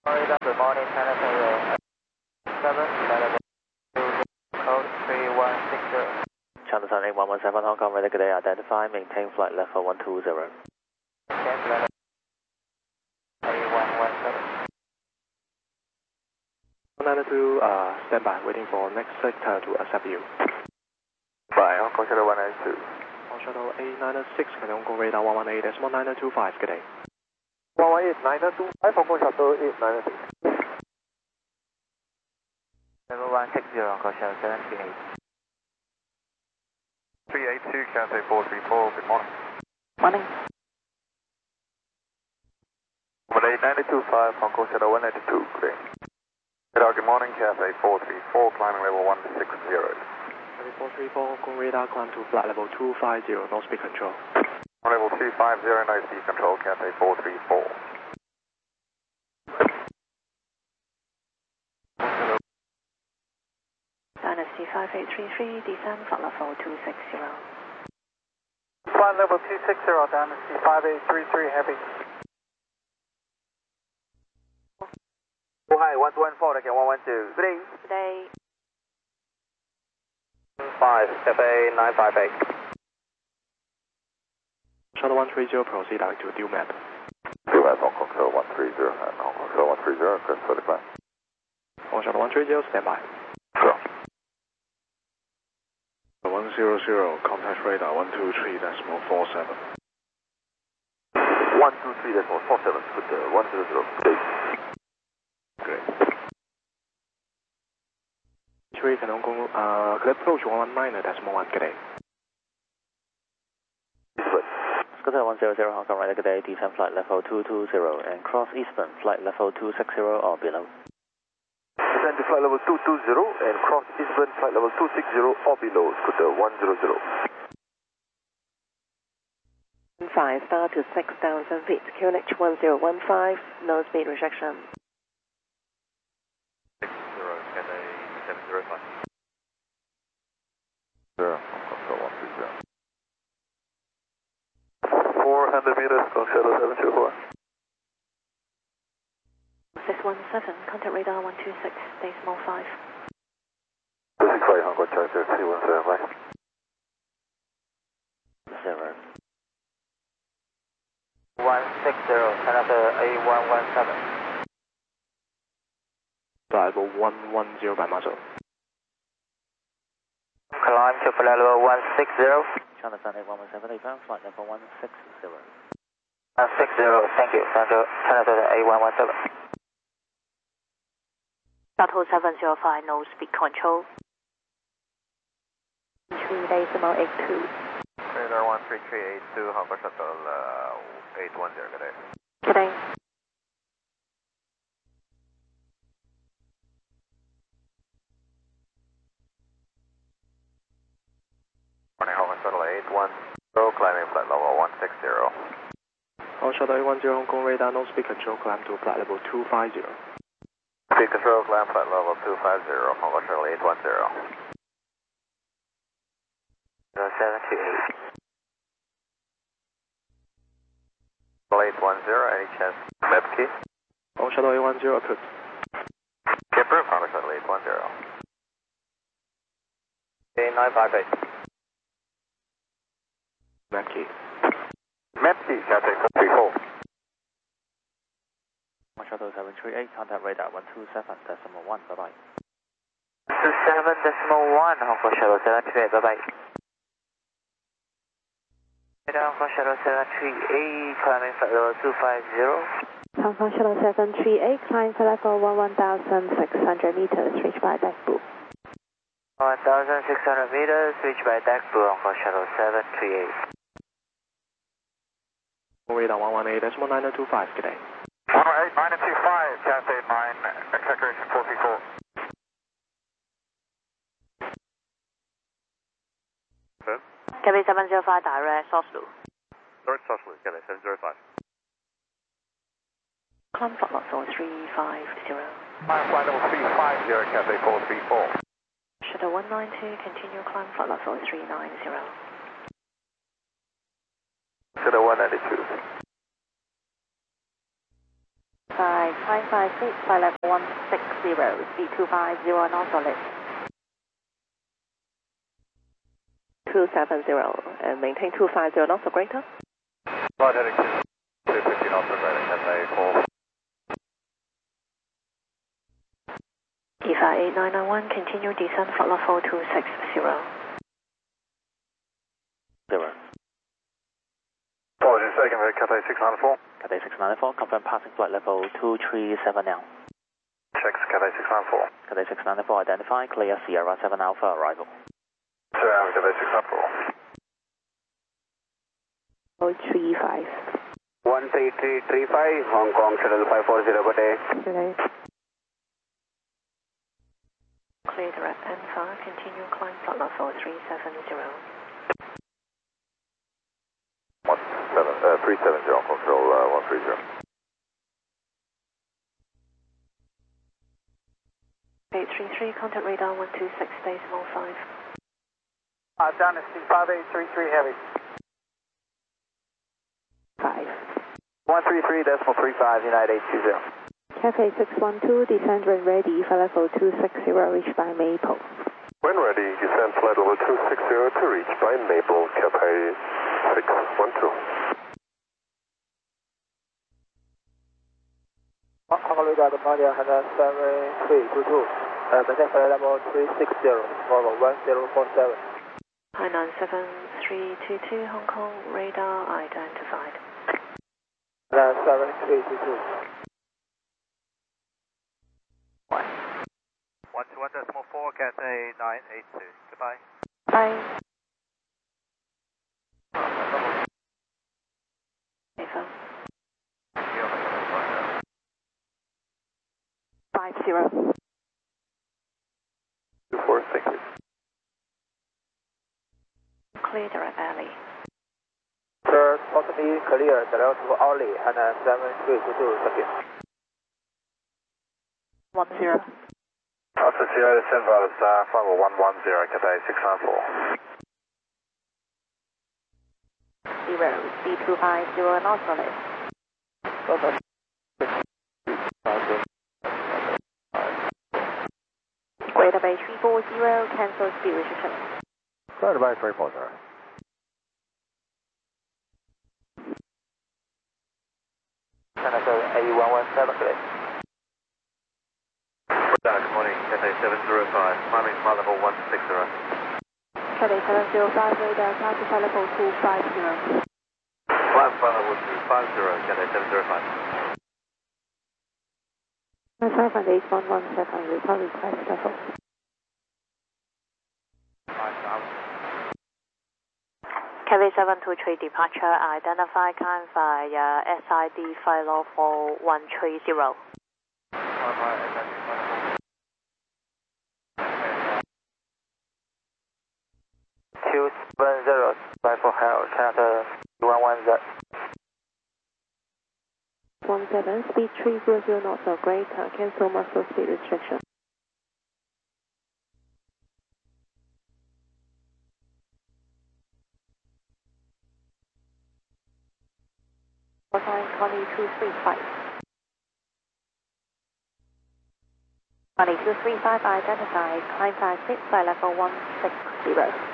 Good morning, China 7, code 3160. China Sun 8117 Hong Kong, ready, good day, identify, maintain flight level 120. Maintain flight 8117. 192, stand by, waiting for next sector to accept you. Bye, Hong Kong Shuttle 192. Hong Shuttle A906, Hong Kong radar 118.1925, good day. 118.925, Hong Kong Shuttle 896. Level 160, Hong Kong Shuttle 738. 382, Cathay 434, good morning. Morning. 18925, Hong Kong Shuttle 192, good day. Good morning, Cathay 434, climbing level 160. 434, Hong Kong radar, climb to flight level 250, no speed control. Level 250, no speed control, Cathay 434. Dynasty 5833, descend flight level 260. Flight level 260, Dynasty 5833, heavy. Hi, 1214, again 112. Good day. Good day. 5, FA 958. Shuttle 130, proceed direct to due map. Due map, Hong Kong Shuttle 130, and Hong Kong Shuttle 130, request for the climb. Hong Shuttle 130, stand by. Sure. 100, contact radar 123.47. 123.47, good, 100, good. Great. 3 Hong Kong, could approach 119.1, good day. Scooter 100 Hong Kong, ready, good day, descend flight level 220 and cross Eastbourne, flight level 260 or below. Descend to flight level 220 and cross Eastbourne, flight level 260 or below, Scooter 100. 5 star to 6,000 feet, QNH 1015, no speed restriction. 60, Cathay 705. Sure, Hong Kong Shuttle 130. 400 meters, Hong Kong Shuttle 724. 617, contact radar 126, decimal 5. 265, Hong Kong Charter 3175. 0. 160, Canada A117. Flight level 110 by muzzle. Climb to flight level 160. China Sun 8117, flight level 160. 160, thank you. Canada A117. Shuttle 705, no speed control. 3.82. Radar 13382, Hong Kong Shuttle 810, good day. Good day. Morning, Hong Kong Shuttle 810, climbing flight level 160. Hong Shuttle 810, Hong Kong radar, no speed control, climb to flight level 250. Speed control, climb flight level 250, Hong Kong Shuttle 810. 728. 810, any chance map key? Hong Shuttle 810, approved. Skipper, Hong Kong Shuttle 810. A958. Map key. Map key, Cathay 434. Hong Shuttle 738, contact radar 127.1, bye-bye. 27.1, Hong Kong Shuttle 738, bye-bye. Hong Kong Shuttle 738, climbing flight level 250. Hong Kong Shuttle 738, climb flight level 11,600 meters, reached by Dagbu. 1,600 meters, reached by Dagbu, Hong Kong Shuttle 738. Radar 118.925, good day. 118.925, Cathay 9, acceleration 434. Cabin 705, direct, Soslu. Third Soslu, Cathay 705. Climb flight level 350. Flight level 350, Cathay 434. Shuttle 192, continue climb flight level 390. Shuttle 192. climb 5 feet, flight level 160, speed 250 and also lift. 270 and maintain 250 knots or greater. Flight heading 250 knots or greater, Cathay 4. EVA 8991, continue descent, flight level 260. 0. Apologies, taken for Cathay 694. Cathay 694, confirm passing flight level 237 now. Checks Cathay 694. Cathay 694, identify, clear Sierra 7 Alpha arrival. Sierra Cathay 694. 035. 13335, Hong Kong Shuttle 540, good day. Good day. Clear direct Alpha, continue climb, flight level 370. 370, control 130. 833, contact radar 126.5. Dynasty 5833 heavy. 5. 133.35, United 820. Cathay 612, descend when ready, flight level 260, reached by Maple. When ready, descend flight level 260 to reach by Maple, Cathay 612. Hong Kong radar, good morning, 7322. Maintain flight level 360, Volvo 1047. Hi 97322, Hong Kong radar identified. 7322. 121.4, Cathay 982. Goodbye. Bye. Eva. 50. 24, thank you. Clear direct alley. Sir, totally clear, direct to Orly, and 7322, thank you. 10. Alpha Sierra, descend via flight level 110, Cathay 694. 0, speed 250 and also lift. Greater Bay 340, cancel speed restriction. Greater Bay 340. Canada A117, please. Good morning, Cathay 705, climbing flight level 160. Cathay 705, radar, climb to flight level 250. Climb flight level 250, Cathay 705. Myself and 8117, report request level. Cathay 723 departure, identify climb via SID flight level 130. 270, flight for Harold, Canada 110. 17, speed 300 knots or greater, cancel muscle speed restriction. Time 2235. 2235 identified, climb 5 feet, flight level 160.